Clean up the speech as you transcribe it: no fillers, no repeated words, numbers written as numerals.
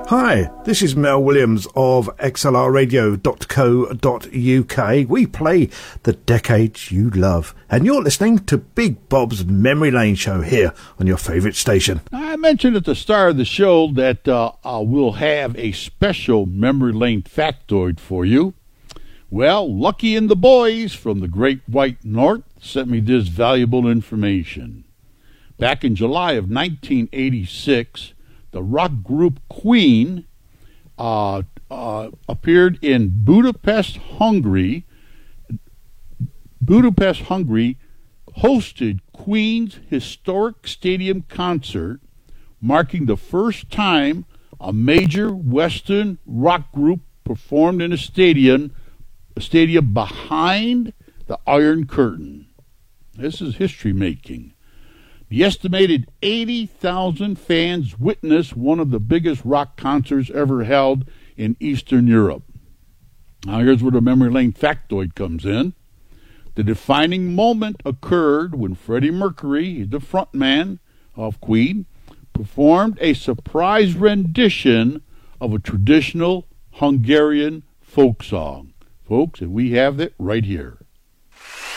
Hi, this is Mel Williams of xlrradio.co.uk. We play the decades you love, and you're listening to Big Bob's Memory Lane Show here on your favourite station. I mentioned at the start of the show that we'll have a special Memory Lane factoid for you. Well, Lucky and the boys from the Great White North sent me this valuable information. Back in July of 1986, the rock group Queen appeared in Budapest, Hungary. Budapest, Hungary hosted Queen's historic stadium concert, marking the first time a major Western rock group performed in a stadium behind the Iron Curtain. This is history making. The estimated 80,000 fans witnessed one of the biggest rock concerts ever held in Eastern Europe. Now here's where the Memory Lane factoid comes in. The defining moment occurred when Freddie Mercury, the frontman of Queen, performed a surprise rendition of a traditional Hungarian folk song. Folks, and we have it right here.